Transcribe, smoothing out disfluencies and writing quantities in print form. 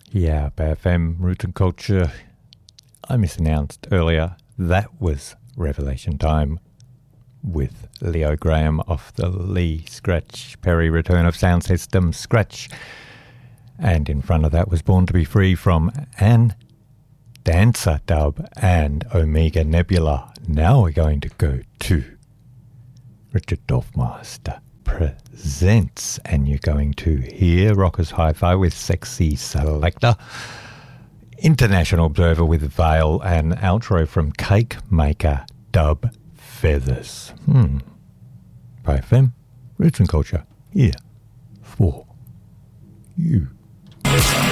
Yeah, BFM, Root and Culture. I misannounced earlier. That was Revelation Time with Leo Graham off the Lee Scratch Perry Return of Sound System Scratch. And in front of that was Born to Be Free from Anne Dancer Dub and Omega Nebula. Now we're going to go to Richard Dorfmeister Presents, and you're going to hear Rockers Hi-Fi with Sexy Selector, International Observer with Veil, and outro from Cake Maker Dub Feathers. By FM, Roots and Culture, here for you.